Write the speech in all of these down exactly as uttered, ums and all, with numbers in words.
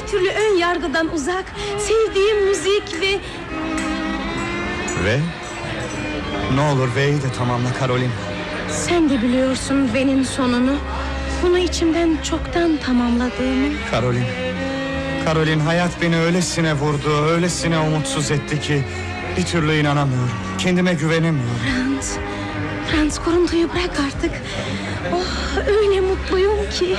türlü ön yargıdan uzak, sevdiğim müzik ve... Ve? Ne olur V'yi de tamamla Caroline. Sen de biliyorsun V'nin sonunu. Bunu içimden çoktan tamamladığımı. Caroline, Caroline, hayat beni öylesine vurdu, öylesine umutsuz etti ki bir türlü inanamıyorum. Kendime güvenemiyorum. Franz, Franz, kuruntuyu bırak artık. Oh, öyle mutluyum ki.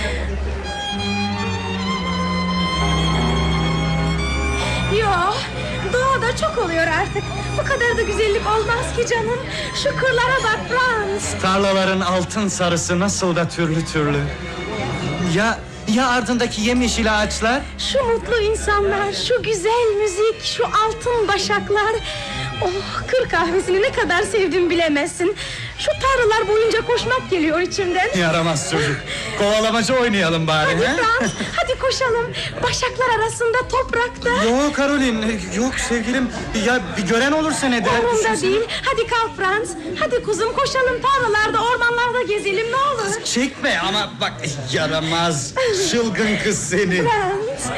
Yo, doğada çok oluyor artık. Bu kadar da güzellik olmaz ki canım. Şu kırlara bak Franz. Tarlaların altın sarısı nasıl da türlü türlü. Ya ya ardındaki yemyeşil ağaçlar? Şu mutlu insanlar, şu güzel müzik, şu altın başaklar. Oh, kır kahvesini ne kadar sevdim bilemezsin. Şu tarlalar boyunca koşmak geliyor içimden. Yaramaz çocuk. Kovalamaca oynayalım bari. Hadi he? Franz, hadi koşalım. Başaklar arasında, toprakta. Yok Caroline, yok sevgilim. Ya bir gören olursa ne der? Umurumda Düşünsene. değil. Hadi kalk Franz. Hadi kuzum, koşalım tarlalarda, ormanlarda gezelim ne olur. Çekme ama bak, yaramaz çılgın kız seni. Franz.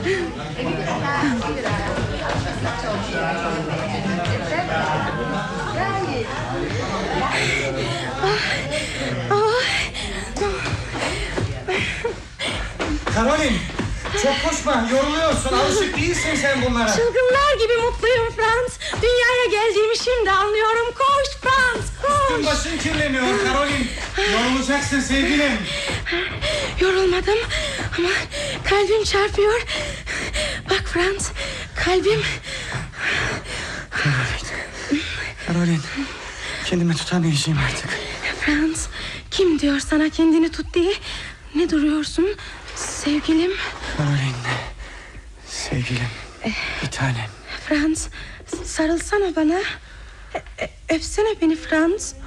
Caroline, çok koşma, yoruluyorsun. Alışık değilsin sen bunlara. Çılgınlar gibi mutluyum Franz. Dünyaya geldiğimi şimdi anlıyorum. Koş Franz, koş. Üstün başın kirleniyor Caroline. Yorulacaksın sevgilim. Yorulmadım ama kalbim çarpıyor. Bak Franz, kalbim. Caroline, Caroline, kendimi tutamayacağım artık. Franz, kim diyor sana kendini tut diye? Ne duruyorsun sevgilim? Caroline, sevgilim, bir tanem. Franz, sarılsana bana. Ö- Öpsene beni Franz.